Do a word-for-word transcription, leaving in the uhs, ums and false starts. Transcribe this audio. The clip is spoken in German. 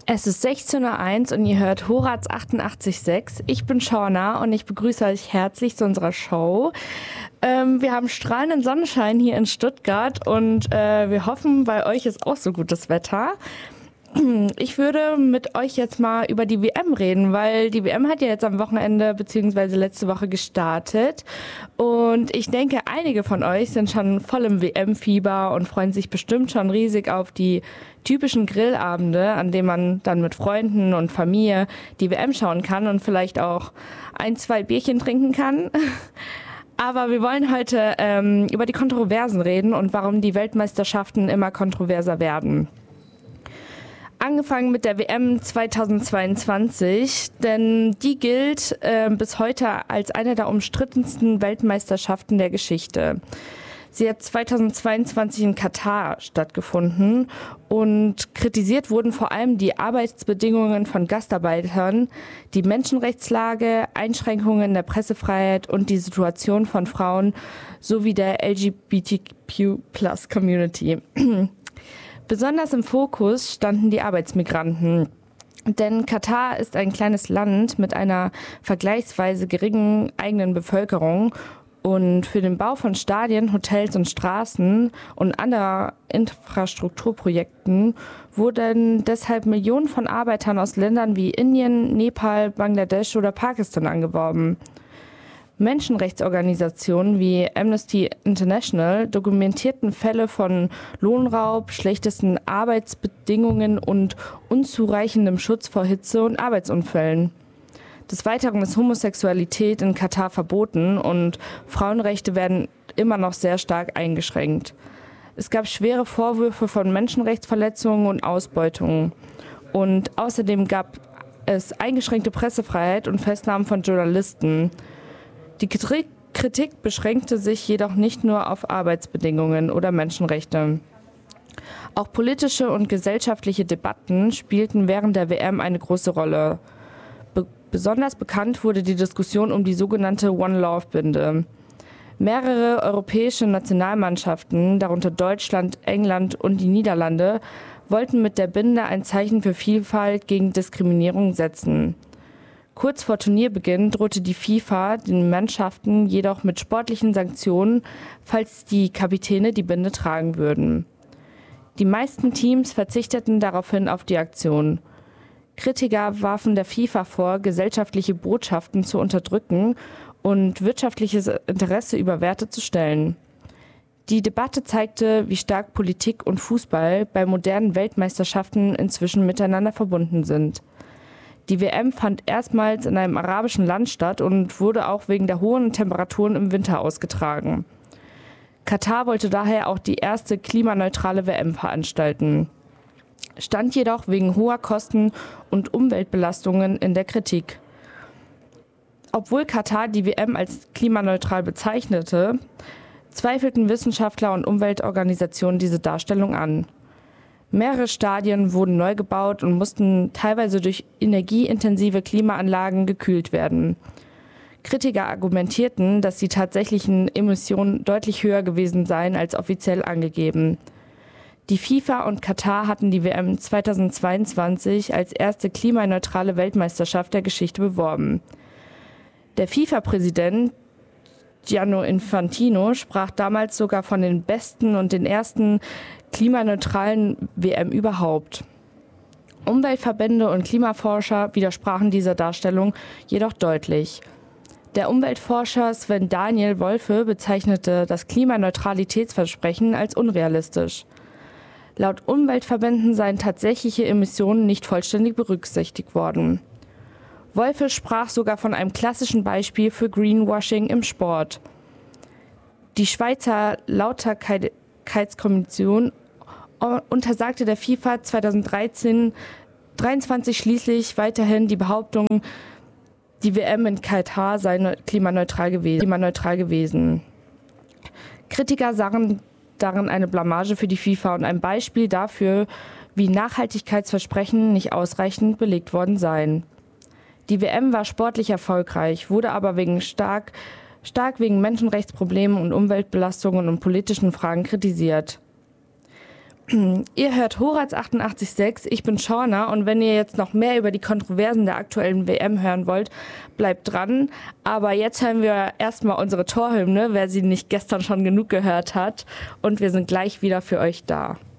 Es ist sechzehn Uhr eins und ihr hört Horaz achtundachtzig Komma sechs. Ich bin Shauna und ich begrüße euch herzlich zu unserer Show. Ähm, wir haben strahlenden Sonnenschein hier in Stuttgart und äh, wir hoffen, bei euch ist auch so gutes Wetter. Ich würde mit euch jetzt mal über die W M reden, weil die W M hat ja jetzt am Wochenende bzw. letzte Woche gestartet und ich denke, einige von euch sind schon voll im W M-Fieber und freuen sich bestimmt schon riesig auf die typischen Grillabende, an denen man dann mit Freunden und Familie die W M schauen kann und vielleicht auch ein, zwei Bierchen trinken kann. Aber wir wollen heute ähm, über die Kontroversen reden und warum die Weltmeisterschaften immer kontroverser werden. Angefangen mit der W M zweitausendzweiundzwanzig, denn die gilt äh, bis heute als eine der umstrittensten Weltmeisterschaften der Geschichte. Sie hat zweitausendzweiundzwanzig in Katar stattgefunden und kritisiert wurden vor allem die Arbeitsbedingungen von Gastarbeitern, die Menschenrechtslage, Einschränkungen in der Pressefreiheit und die Situation von Frauen sowie der L G B T Q Plus Community. Besonders im Fokus standen die Arbeitsmigranten, denn Katar ist ein kleines Land mit einer vergleichsweise geringen eigenen Bevölkerung und für den Bau von Stadien, Hotels und Straßen und anderer Infrastrukturprojekten wurden deshalb Millionen von Arbeitern aus Ländern wie Indien, Nepal, Bangladesch oder Pakistan angeworben. Menschenrechtsorganisationen wie Amnesty International dokumentierten Fälle von Lohnraub, schlechtesten Arbeitsbedingungen und unzureichendem Schutz vor Hitze und Arbeitsunfällen. Des Weiteren ist Homosexualität in Katar verboten und Frauenrechte werden immer noch sehr stark eingeschränkt. Es gab schwere Vorwürfe von Menschenrechtsverletzungen und Ausbeutungen. Und außerdem gab es eingeschränkte Pressefreiheit und Festnahmen von Journalisten. Die Kritik beschränkte sich jedoch nicht nur auf Arbeitsbedingungen oder Menschenrechte. Auch politische und gesellschaftliche Debatten spielten während der W M eine große Rolle. Be- besonders bekannt wurde die Diskussion um die sogenannte One-Love-Binde. Mehrere europäische Nationalmannschaften, darunter Deutschland, England und die Niederlande, wollten mit der Binde ein Zeichen für Vielfalt gegen Diskriminierung setzen. Kurz vor Turnierbeginn drohte die FIFA den Mannschaften jedoch mit sportlichen Sanktionen, falls die Kapitäne die Binde tragen würden. Die meisten Teams verzichteten daraufhin auf die Aktion. Kritiker warfen der FIFA vor, gesellschaftliche Botschaften zu unterdrücken und wirtschaftliches Interesse über Werte zu stellen. Die Debatte zeigte, wie stark Politik und Fußball bei modernen Weltmeisterschaften inzwischen miteinander verbunden sind. Die W M fand erstmals in einem arabischen Land statt und wurde auch wegen der hohen Temperaturen im Winter ausgetragen. Katar wollte daher auch die erste klimaneutrale W M veranstalten, stand jedoch wegen hoher Kosten und Umweltbelastungen in der Kritik. Obwohl Katar die W M als klimaneutral bezeichnete, zweifelten Wissenschaftler und Umweltorganisationen diese Darstellung an. Mehrere Stadien wurden neu gebaut und mussten teilweise durch energieintensive Klimaanlagen gekühlt werden. Kritiker argumentierten, dass die tatsächlichen Emissionen deutlich höher gewesen seien als offiziell angegeben. Die FIFA und Katar hatten die W M zweitausendzweiundzwanzig als erste klimaneutrale Weltmeisterschaft der Geschichte beworben. Der FIFA-Präsident Gianni Infantino sprach damals sogar von den besten und den ersten klimaneutralen W M überhaupt. Umweltverbände und Klimaforscher widersprachen dieser Darstellung jedoch deutlich. Der Umweltforscher Sven Daniel Wolfe bezeichnete das Klimaneutralitätsversprechen als unrealistisch. Laut Umweltverbänden seien tatsächliche Emissionen nicht vollständig berücksichtigt worden. Wolfe sprach sogar von einem klassischen Beispiel für Greenwashing im Sport. Die Schweizer Lauterkeitskommission untersagte der FIFA zweitausenddreizehn dreiundzwanzig schließlich weiterhin die Behauptung, die W M in Katar sei klimaneutral gewesen. klimaneutral gewesen. Kritiker sahen darin eine Blamage für die FIFA und ein Beispiel dafür, wie Nachhaltigkeitsversprechen nicht ausreichend belegt worden seien. Die W M war sportlich erfolgreich, wurde aber wegen stark, stark wegen Menschenrechtsproblemen und Umweltbelastungen und politischen Fragen kritisiert. Ihr hört Horaz achtundachtzig Komma sechs, ich bin Shauna und wenn ihr jetzt noch mehr über die Kontroversen der aktuellen W M hören wollt, bleibt dran. Aber jetzt hören wir erstmal unsere Torhymne, wer sie nicht gestern schon genug gehört hat und wir sind gleich wieder für euch da.